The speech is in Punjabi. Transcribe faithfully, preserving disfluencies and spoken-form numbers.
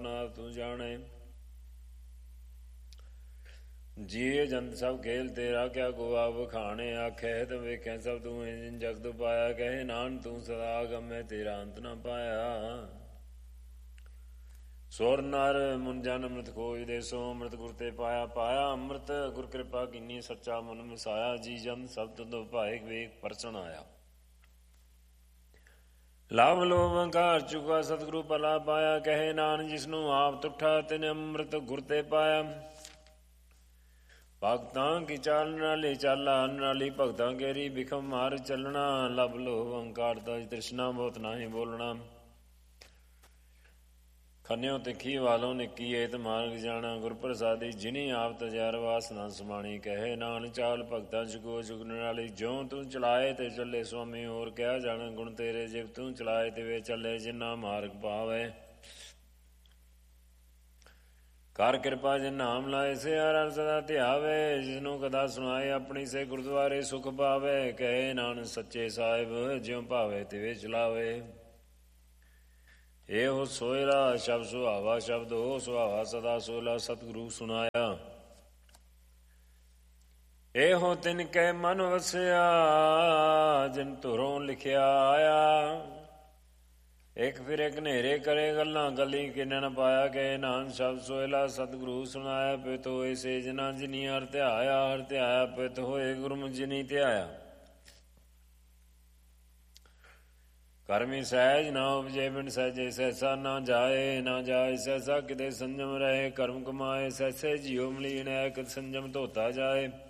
ਆਪਣਾ ਆਪ ਤੂੰ ਜਾਣੇ। ਜੀਏ ਜੰਤ ਸਭ ਖੇਲ ਤੇਰਾ, ਕਿਆ ਗੋਆ ਵਖਾਣੇ। ਆਖੇ ਤਾਂ ਵੇਖਿਆ ਸਭ ਤੂੰ ਜਿਨ ਜਗਤ ਪਾਇਆ, ਕਹੇ ਨਾਨਕ ਤੂੰ ਸਦਾ ਗਮੈ ਤੇਰਾ ਅੰਤ ਨਾ ਪਾਇਆ। ਸੁਰ ਨਰ ਮੁਨ ਜਨ ਅੰਮ੍ਰਿਤ ਖੋਜਦੇ, ਸੋ ਅੰਮ੍ਰਿਤ ਗੁਰ ਤੇ ਪਾਇਆ। ਪਾਇਆ ਅੰਮ੍ਰਿਤ ਗੁਰ ਕਿਰਪਾ ਕੀਨੀ, ਸੱਚਾ ਮਨ ਮਿਸਾਇਆ। ਜੀ ਜੰਤ ਸਭ ਤੁਧ ਭਾਏ, ਵੇਖ ਪਰਸਨ ਆਇਆ। ਲਾਭ ਲੋਭ ਹੰਕਾਰ ਚੁਕਾ, ਸਤਿਗੁਰੂ ਭਲਾ ਪਾਇਆ। ਕਹੇ ਨਾਨਕ ਜਿਸਨੂੰ ਆਪ ਤੁਠਾ, ਤਿਨ ਅੰਮ੍ਰਿਤ ਗੁਰ ਤੇ ਪਾਇਆ। ਭਗਤਾਂ ਕੀ ਚਾਲ ਨਾਲੀ ਚਾਲਾ, ਨਾਲੀ ਭਗਤਾਂ ਕੇਰੀ ਬਿਖਮ ਮਾਰ ਚੱਲਣਾ। ਲਭ ਲੋਭ ਹੰਕਾਰ ਦਾ ਤ੍ਰਿਸ਼ਨਾ, ਬਹੁਤ ਨਾਹੀ ਬੋਲਣਾ। ਖੰਨਿਓ ਤਿੱਖੀ ਵਾਲੋਂ ਨਿੱਕੀ, ਏਤ ਮਾਰਗ ਜਾਣਾ। ਗੁਰ ਪ੍ਰਸਾਦੀ ਜਿਨੀ ਆਪ ਤਜਿਆਰ, ਵਾਸ ਨਾ ਸਮਾਣੀ। ਕਹੇ ਨਾਨਕ ਚਾਲ ਭਗਤਾਂ ਚੁਕੋ ਚੁਗਣ ਵਾਲੀ। ਜਿਉ ਤੂੰ ਚਲਾਏ ਤੇ ਚੱਲੇ ਸੁਆਮੀ, ਹੋਰ ਕਿਆ ਜਾਣਾ ਗੁਣ ਤੇਰੇ। ਜਿਵ ਤੂੰ ਚਲਾਏ ਤਿਵੇਂ ਚੱਲੇ, ਜਿੰਨਾ ਮਾਰਗ ਪਾਵੇ। ਕਰ ਕਿਰਪਾ ਜਿਨ ਨਾਮ ਲਾਏ, ਸੇ ਹਰਿ ਹਰਿ ਸਦਾ ਧਿਆਵੇ। ਜਿਸਨੂੰ ਕਥਾ ਸੁਣਾਏ, ਆਪਣੀ ਸੇ ਗੁਰਦੁਆਰੇ ਸੁਖ ਪਾਵੇ। ਕਹੇ ਨਾਨਕ ਸੱਚੇ ਸਾਹਿਬ, ਜਿਉ ਭਾਵੇ ਤਿਵੇਂ ਚਲਾਵੇ। ਇਹੋ ਸੋਇਲਾ ਸ਼ਬਦ ਸੁਹਾਵਾ, ਸ਼ਬਦ ਹੋ ਸੁਹਾਵਾ ਸਦਾ ਸੋਲਾ। ਸਤਿਗੁਰੂ ਸੁਣਾਇਆ ਇਹੋ ਤਿਨ ਕੈ ਮਨ ਵਸਿਆ, ਜਿਨ ਧੁਰੋਂ ਲਿਖਿਆ ਆਇਆ। ਇੱਕ ਫਿਰ ਇੱਕ ਹਨੇਰੇ ਕਰੇ ਗੱਲਾਂ, ਗਲੀ ਕਿਨੇ ਨ ਪਾਇਆ। ਕਹੇ ਨਾਨਕ ਸ਼ਬਦ ਸੋਇਲਾ, ਸਤਿਗੁਰੂ ਸੁਣਾਇਆ। ਪਿਤ ਹੋਏ ਸੇ ਜਨਾ, ਜਿਨੀ ਹਰਿ ਧਿਆਇਆ। ਹਰਿ ਧਿਆਇਆ ਪਿਤ ਹੋਏ, ਗੁਰਮੁਖ ਜਿਨੀ ਧਿਆਇਆ। ਕਰਮੀ ਸਹਿਜ ਨਾ ਉਪਜੇ, ਬਿਨ ਸਹਿਜੇ ਸਹਿਸਾ ਨਾ ਜਾਏ। ਨਾ ਜਾਏ ਸਹਿਸਾ ਕਿਤੇ ਸੰਜਮ ਰਹੇ, ਕਰਮ ਕਮਾਏ। ਸਹਿਸੇ ਜੀਉ ਮਲੀਨ ਹੈ, ਕਿਤ ਸੰਜਮ ਧੋਤਾ ਜਾਏ।